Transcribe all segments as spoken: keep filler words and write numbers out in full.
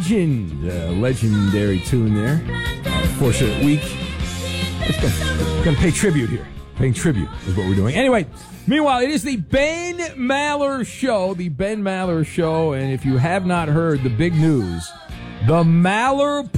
Legend. Uh, legendary tune there. Uh, Fortunate week. It's going to pay tribute here. Paying tribute is what we're doing. Anyway, meanwhile, it is the Ben Maller Show. The Ben Maller Show. And if you have not heard the big news, the Maller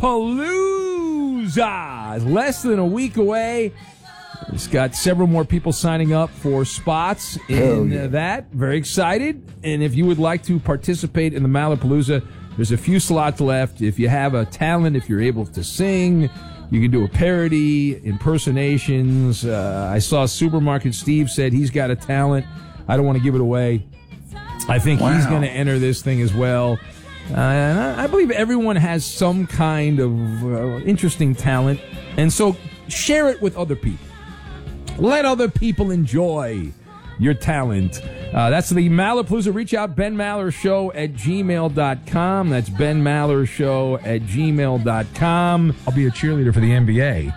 Palooza is less than a week away. It's got several more people signing up for spots in yeah. uh, that. Very excited. And if you would like to participate in the Maller Palooza, there's a few slots left. If you have a talent, if you're able to sing, you can do a parody, impersonations. Uh, I saw Supermarket Steve said he's got a talent. I don't want to give it away. I think wow. he's going to enter this thing as well. Uh, and I, I believe everyone has some kind of uh, interesting talent. And so share it with other people. Let other people enjoy your talent. Uh, that's the Maller Palooza. Reach out, Ben Maller Show at gmail dot com. That's Ben Maller Show at gmail dot com. I'll be a cheerleader for the N B A.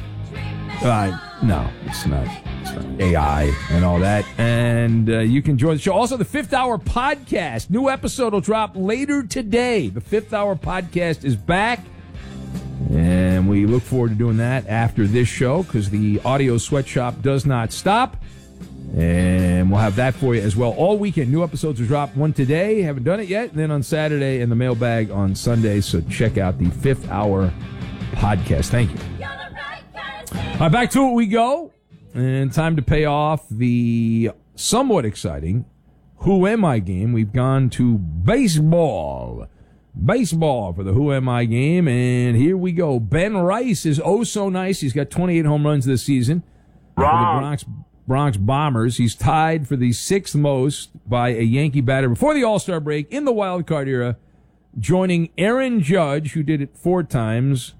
Uh, no, it's not. It's not A I and all that. And uh, you can join the show. Also, the Fifth Hour Podcast. New episode will drop later today. The Fifth Hour Podcast is back. And we look forward to doing that after this show because the audio sweatshop does not stop. And we'll have that for you as well all weekend. New episodes will drop, one today. Haven't done it yet. And then on Saturday and the mailbag on Sunday. So check out the Fifth Hour Podcast. Thank you. All right, back to it we go. And time to pay off the somewhat exciting Who Am I game. We've gone to baseball. Baseball for the Who Am I game. And here we go. Ben Rice is oh so nice. He's got twenty-eight home runs this season. Wrong. For the Bronx Bronx Bombers. He's tied for the sixth most by a Yankee batter before the All-Star break in the wild card era, joining Aaron Judge, who did it four times,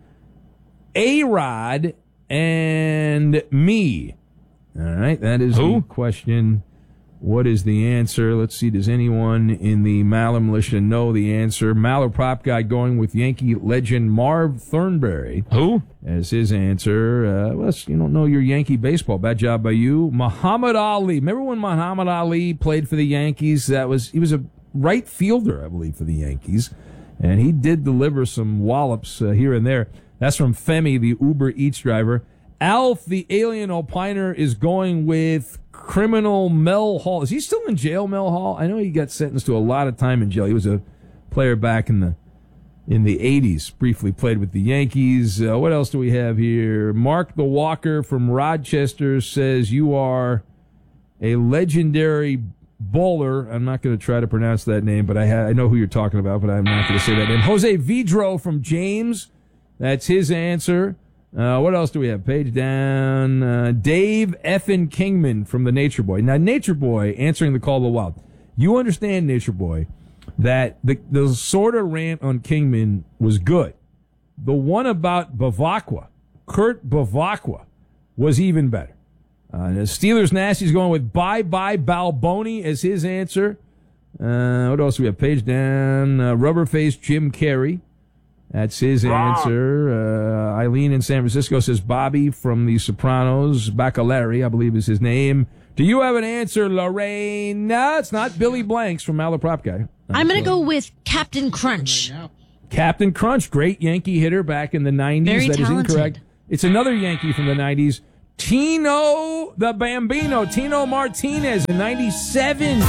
A-Rod, and me. All right, that is who? the question. What is the answer? Let's see, does anyone in the Maller Militia know the answer? Maller Prop Guy going with Yankee legend Marv Thornberry. Who? As his answer. Uh, well, you don't know your Yankee baseball. Bad job by you. Muhammad Ali. Remember when Muhammad Ali played for the Yankees? That was He was a right fielder, I believe, for the Yankees. And he did deliver some wallops uh, here and there. That's from Femi, the Uber Eats driver. Alf, the alien opiner, is going with criminal Mel Hall. Is he still in jail, Mel Hall? I know he got sentenced to a lot of time in jail. He was a player back in the in the eighties, briefly played with the Yankees. Uh, what else do we have here? Mark the Walker from Rochester says you are a legendary bowler. I'm not going to try to pronounce that name, but I, ha- I know who you're talking about, but I'm not going to say that name. Jose Vidro from James. That's his answer. Uh, what else do we have? Page down. Uh, Dave Effin Kingman from the Nature Boy. Now, Nature Boy answering the call of the wild. You understand, Nature Boy, that the, the sort of rant on Kingman was good. The one about Bavacqua, Kurt Bavacqua, was even better. Uh, Steelers Nasty's going with bye-bye Balboni as his answer. Uh, what else do we have? Page down. Uh, Rubberface Jim Carrey. That's his Wrong. answer. Uh, Eileen in San Francisco says Bobby from The Sopranos. Bacalari, I believe is his name. Do you have an answer, Lorraine? No, it's not. Billy Blanks from Maller Prop Guy. I'm going to go with Captain Crunch. Captain Crunch, great Yankee hitter back in the nineties. Very that talented. is incorrect. It's another Yankee from the nineties. Tino the Bambino, Tino Martinez in ninety-seven.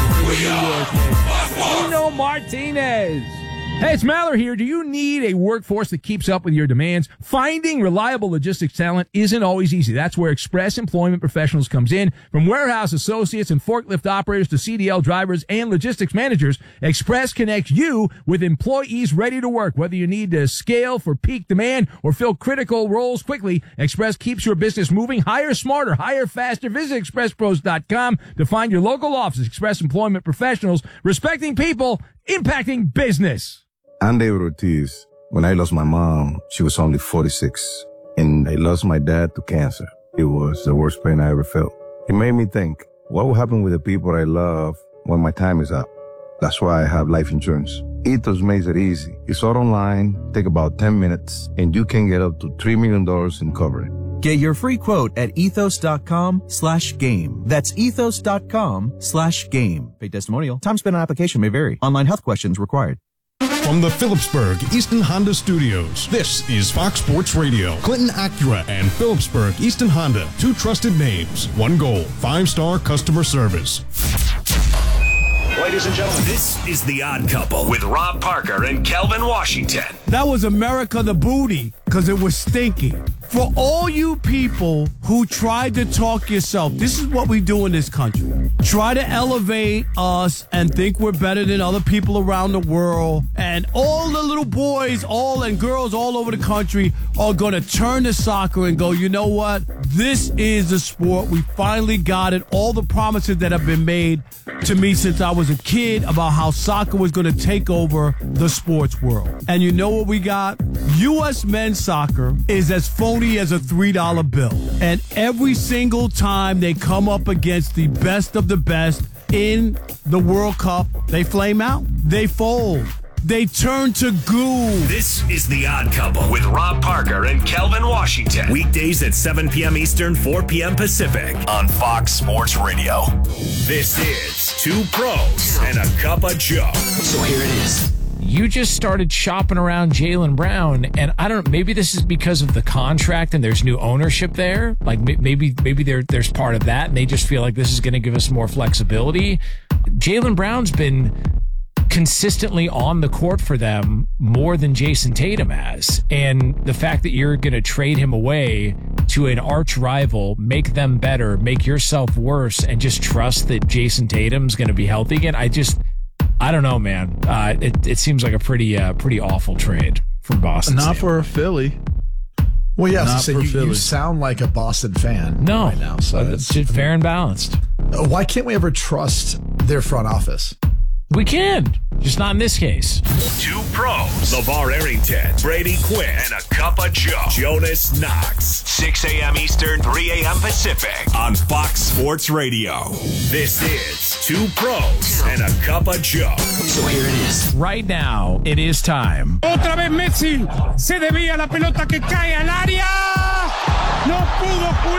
Tino Martinez. Hey, it's Maller here. Do you need a workforce that keeps up with your demands? Finding reliable logistics talent isn't always easy. That's where Express Employment Professionals comes in. From warehouse associates and forklift operators to C D L drivers and logistics managers, Express connects you with employees ready to work. Whether you need to scale for peak demand or fill critical roles quickly, Express keeps your business moving. Hire smarter, hire faster. Visit express pros dot com to find your local office. Express Employment Professionals, respecting people, impacting business. I'm David Ortiz. When I lost my mom, she was only forty-six. And I lost my dad to cancer. It was the worst pain I ever felt. It made me think, what will happen with the people I love when my time is up? That's why I have life insurance. Ethos makes it easy. It's all online, take about ten minutes, and you can get up to three million dollars in coverage. Get your free quote at ethos.com slash game. That's ethos.com slash game. Paid testimonial. Time spent on application may vary. Online health questions required. From the Phillipsburg Easton Honda Studios, this is Fox Sports Radio. Clinton Acura and Phillipsburg Easton Honda, two trusted names, one goal, five-star customer service. Ladies and gentlemen, this is The Odd Couple with Rob Parker and Kelvin Washington. That was America the Booty, because it was stinky. For all you people who tried to talk yourself, this is what we do in this country. Try to elevate us and think we're better than other people around the world. And all the little boys, all and girls all over the country are going to turn to soccer and go, you know what? This is the sport. We finally got it. All the promises that have been made to me since I was a kid about how soccer was going to take over the sports world. And you know what we got? U S men's soccer is as phony as a three dollar bill. And every single time they come up against the best of the best in the World Cup, they flame out. They fold. They turn to goo. This is The Odd Couple with Rob Parker and Kelvin Washington. Weekdays at seven p.m. Eastern, four p.m. Pacific on Fox Sports Radio. This is Two Pros and a Cup of Joe. So here it is. You just started shopping around Jaylen Brown, and I don't know, maybe this is because of the contract and there's new ownership there. Like maybe maybe there there's part of that, and they just feel like this is going to give us more flexibility. Jaylen Brown's been consistently on the court for them more than Jason Tatum has. And the fact that you're going to trade him away to an arch rival, make them better, make yourself worse, and just trust that Jason Tatum's going to be healthy again, I just... I don't know, man. Uh, it it seems like a pretty uh, pretty awful trade from Boston. Not standpoint. for Philly. Well, yeah, Not so for you, Philly. you sound like a Boston fan No, right now. So it's just fair and balanced. why can't we ever trust their front office? We can, just not in this case. Two Pros. LeVar Arrington, Brady Quinn, and a Cup of Joe. Jonas Knox. six a.m. Eastern, three a.m. Pacific on Fox Sports Radio. This is Two Pros and a Cup of Joe. So here it is. Right now, it is time. Otra vez Messi. Se debía la pelota que cae al área. No pudo